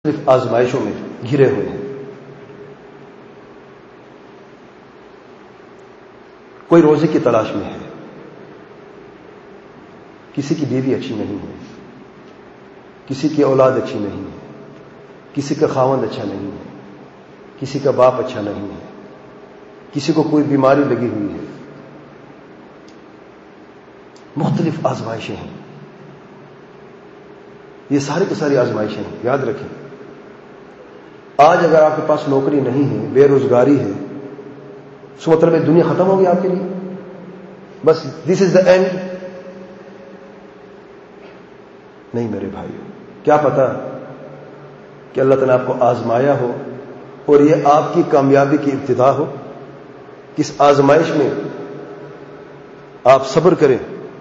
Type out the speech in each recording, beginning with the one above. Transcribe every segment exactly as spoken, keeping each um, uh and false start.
صرف آزمائشوں میں گھرے ہوئے ہیں. کوئی روزی کی تلاش میں ہے، کسی کی بیوی اچھی نہیں ہے، کسی کی اولاد اچھی نہیں ہے، کسی کا خاوند اچھا نہیں ہے، کسی کا باپ اچھا نہیں ہے، کسی کو کوئی بیماری لگی ہوئی ہے. مختلف آزمائشیں ہیں. یہ ساری کی ساری آزمائشیں ہیں. یاد رکھیں، آج اگر آپ کے پاس نوکری نہیں ہے، بے روزگاری ہے، اس مطلب ہے دنیا ختم ہوگی آپ کے لیے، بس دس از دا اینڈ؟ نہیں میرے بھائیو، کیا پتا کہ اللہ تعالیٰ آپ کو آزمایا ہو اور یہ آپ کی کامیابی کی ابتدا ہو. کس آزمائش میں آپ صبر کریں،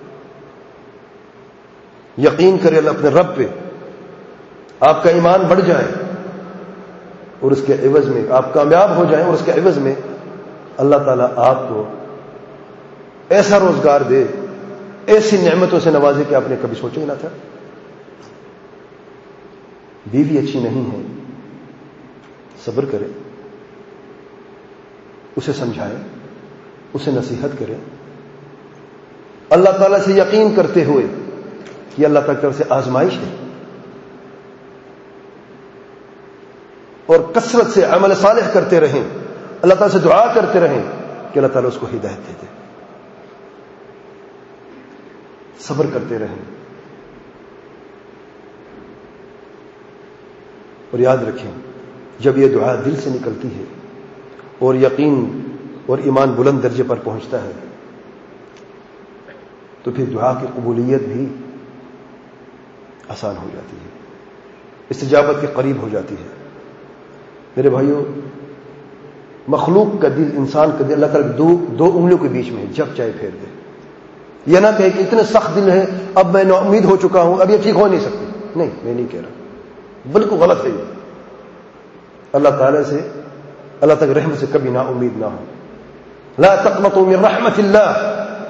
یقین کریں اللہ اپنے رب پہ، آپ کا ایمان بڑھ جائے اور اس کے عوض میں آپ کامیاب ہو جائیں، اور اس کے عوض میں اللہ تعالیٰ آپ کو ایسا روزگار دے، ایسی نعمتوں سے نوازے کہ آپ نے کبھی سوچا ہی نہ تھا. بیوی اچھی نہیں ہے، صبر کرے، اسے سمجھائے، اسے نصیحت کرے، اللہ تعالیٰ سے یقین کرتے ہوئے کہ اللہ تعالیٰ کی طرف سے آزمائش ہے، اور کثرت سے عمل صالح کرتے رہیں، اللہ تعالیٰ سے دعا کرتے رہیں کہ اللہ تعالیٰ اس کو ہدایت دے دے. صبر کرتے رہیں اور یاد رکھیں، جب یہ دعا دل سے نکلتی ہے اور یقین اور ایمان بلند درجے پر پہنچتا ہے تو پھر دعا کی قبولیت بھی آسان ہو جاتی ہے، استجابت کے قریب ہو جاتی ہے. میرے بھائیوں، مخلوق کا دل، انسان کا دل اللہ تعالیٰ دو دو انگلیوں کے بیچ میں ہے، جب چاہے پھیر دے. یہ نہ کہے کہ اتنے سخت دل ہے، اب میں نا امید ہو چکا ہوں، اب یہ ٹھیک ہو نہیں سکتی. نہیں، میں نہیں کہہ رہا، بالکل غلط ہے یہ. اللہ تعالیٰ سے، اللہ تک رحمت سے کبھی نا امید نہ ہو. لا تقنطوا من رحمت اللہ،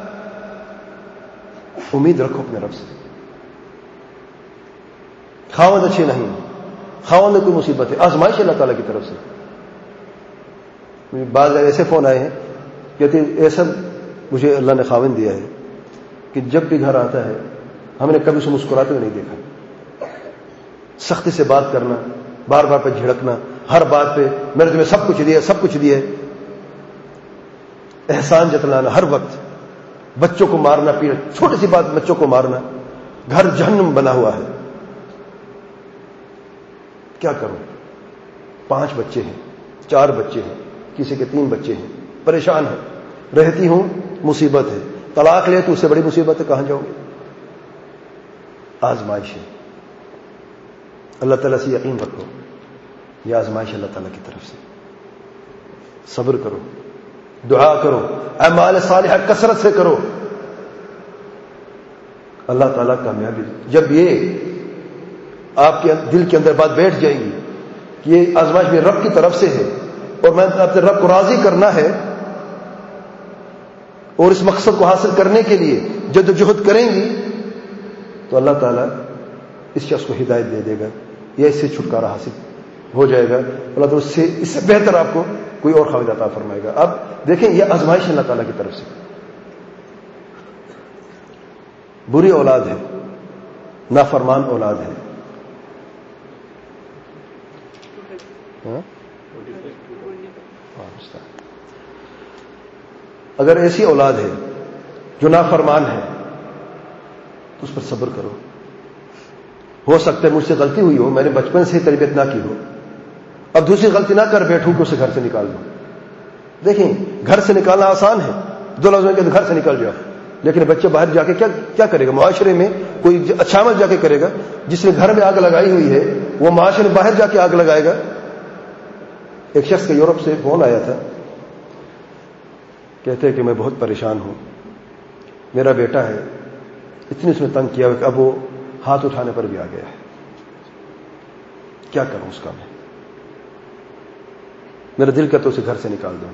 امید رکھو اپنے رب سے. خاوند اچھے نہیں، خاوند میں کوئی مصیبت ہے، آزمائش اللہ تعالیٰ کی طرف سے. بعض ایسے فون آئے ہیں کہتے ہیں ایسا مجھے اللہ نے خاوند دیا ہے کہ جب بھی گھر آتا ہے ہم نے کبھی اسے مسکراتے ہوئے نہیں دیکھا. سختی سے بات کرنا، بار بار پہ جھڑکنا، ہر بات پہ میں نے تمہیں سب کچھ دیا، سب کچھ دیا، احسان جتلانا ہر وقت، بچوں کو مارنا پیٹنا، چھوٹی سی بات بچوں کو مارنا، گھر جہنم بنا ہوا ہے. کیا کروں؟ پانچ بچے ہیں، چار بچے ہیں، کسی کے تین بچے ہیں، پریشان ہے، رہتی ہوں مصیبت ہے، طلاق لے تو اس سے بڑی مصیبت ہے، کہاں جاؤ گے؟ آزمائش ہے. اللہ تعالیٰ سے یقین رکھو، یہ آزمائش اللہ تعالیٰ کی طرف سے. صبر کرو، دعا کرو، اعمال صالحہ کثرت سے کرو، اللہ تعالیٰ کامیابی. جب یہ آپ کے دل کے اندر بات بیٹھ جائے گی کہ یہ آزمائش میرے رب کی طرف سے ہے اور میں اپنے رب کو راضی کرنا ہے اور اس مقصد کو حاصل کرنے کے لیے جد و جہد کریں گی، تو اللہ تعالیٰ اس شخص کو ہدایت دے دے گا، یا اس سے چھٹکارا حاصل ہو جائے گا. اللہ تعالیٰ اس سے اس سے بہتر آپ کو کوئی اور خواہد عطا فرمائے گا. اب دیکھیں، یہ آزمائش اللہ تعالیٰ کی طرف سے. بری اولاد ہے، نافرمان اولاد ہے، اگر ایسی اولاد ہے جو نافرمان ہے تو اس پر صبر کرو. ہو سکتا ہے مجھ سے غلطی ہوئی ہو، میں نے بچپن سے تربیت نہ کی ہو، اب دوسری غلطی نہ کر بیٹھوں کہ اسے گھر سے نکال دوں. دیکھیں، گھر سے نکالنا آسان ہے، دو لفظوں کے گھر سے نکل جاؤ، لیکن بچہ باہر جا کے کیا کیا کرے گا؟ معاشرے میں کوئی اچھا عمل جا کے کرے گا. جس نے گھر میں آگ لگائی ہوئی ہے وہ معاشرے میں باہر جا کے آگ لگائے گا. ایک شخص کا یورپ سے فون آیا تھا، کہتے ہیں کہ میں بہت پریشان ہوں، میرا بیٹا ہے، اتنی اس نے تنگ کیا کہ اب وہ ہاتھ اٹھانے پر بھی آ گیا ہے، کیا کروں اس کا؟ میں میرا دل کرتا اسے گھر سے نکال دوں.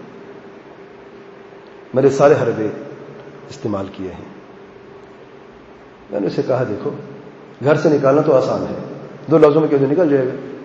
میرے سارے حربے استعمال کیے ہیں. میں نے اسے کہا دیکھو، گھر سے نکالنا تو آسان ہے، دو لفظوں میں کہتے نکل جائے گا،